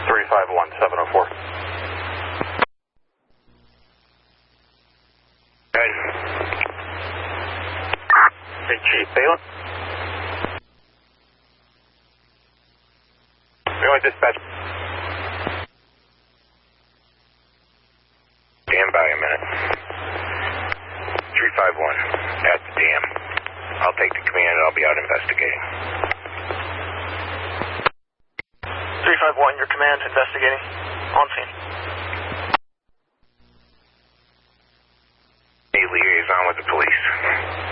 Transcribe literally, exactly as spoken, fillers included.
three five one, seven oh four. Good. Hey, Chief Balin? We want dispatch. Stand by a minute. three five one, at the dam. I'll take the command and I'll be out investigating. three five one, your command, investigating. On scene.